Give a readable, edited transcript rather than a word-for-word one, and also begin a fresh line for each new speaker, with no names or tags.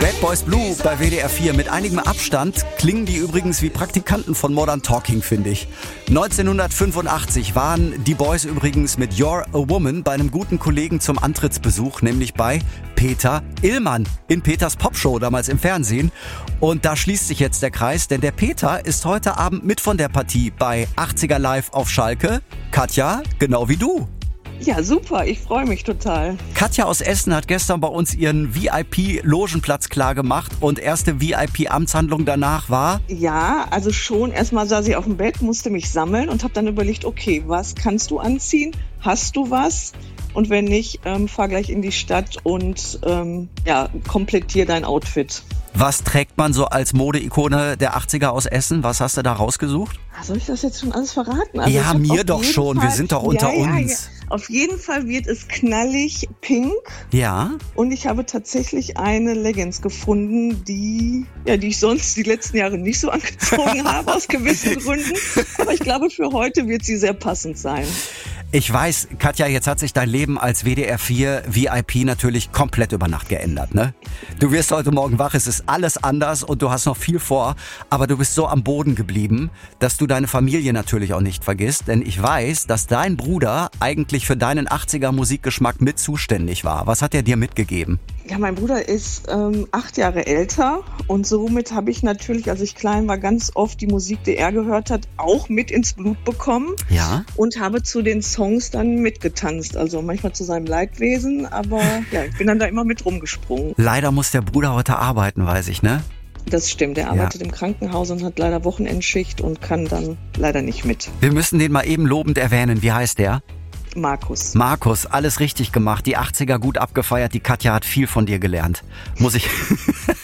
Bad Boys Blue bei WDR 4. Mit einigem Abstand klingen die übrigens wie Praktikanten von Modern Talking, finde ich. 1985 waren die Boys übrigens mit You're a Woman bei einem guten Kollegen zum Antrittsbesuch, nämlich bei Peter Illmann in Peters Popshow, damals im Fernsehen. Und da schließt sich jetzt der Kreis, denn der Peter ist heute Abend mit von der Partie bei 80er Live auf Schalke. Katja, genau wie du.
Ja, super, ich freue mich total.
Katja aus Essen hat gestern bei uns ihren VIP-Logenplatz klar gemacht und erste VIP-Amtshandlung danach war?
Ja, also schon. Erstmal saß ich auf dem Bett, musste mich sammeln und habe dann überlegt, okay, was kannst du anziehen? Hast du was? Und wenn nicht, fahr gleich in die Stadt und komplettier dein Outfit.
Was trägt man so als Modeikone der 80er aus Essen? Was hast du da rausgesucht?
Soll ich das jetzt schon alles verraten? Also
ja, mir doch schon. Wir sind doch unter uns.
Ja. Auf jeden Fall wird es knallig pink.
Ja.
Und ich habe tatsächlich eine Leggings gefunden, die ich sonst die letzten Jahre nicht so angezogen habe, aus gewissen Gründen. Aber ich glaube, für heute wird sie sehr passend sein.
Ich weiß, Katja, jetzt hat sich dein Leben als WDR 4 VIP natürlich komplett über Nacht geändert, ne? Du wirst heute Morgen wach, es ist alles anders und du hast noch viel vor, aber du bist so am Boden geblieben, dass du deine Familie natürlich auch nicht vergisst, denn ich weiß, dass dein Bruder eigentlich für deinen 80er Musikgeschmack mit zuständig war. Was hat er dir mitgegeben?
Ja, mein Bruder ist 8 Jahre älter und somit habe ich natürlich, als ich klein war, ganz oft die Musik, die er gehört hat, auch mit ins Blut bekommen.
Ja.
Und habe zu den Songs dann mitgetanzt. Also manchmal zu seinem Leidwesen, aber ja, ich bin dann da immer mit rumgesprungen.
Leider muss der Bruder heute arbeiten, weiß ich, ne?
Das stimmt, er arbeitet im Krankenhaus und hat leider Wochenendschicht und kann dann leider nicht mit.
Wir müssen den mal eben lobend erwähnen. Wie heißt der?
Markus,
alles richtig gemacht, die 80er gut abgefeiert, die Katja hat viel von dir gelernt. Muss ich